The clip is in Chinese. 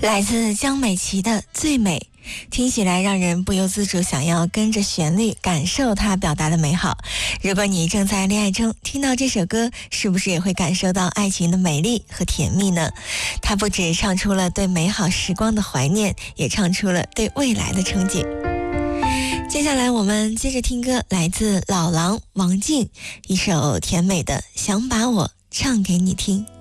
来自江美琪的《最美》，听起来让人不由自主想要跟着旋律感受它表达的美好。如果你正在恋爱中，听到这首歌，是不是也会感受到爱情的美丽和甜蜜呢？它不只唱出了对美好时光的怀念，也唱出了对未来的憧憬。接下来我们接着听歌，来自老狼王静，一首甜美的《想把我唱给你听》。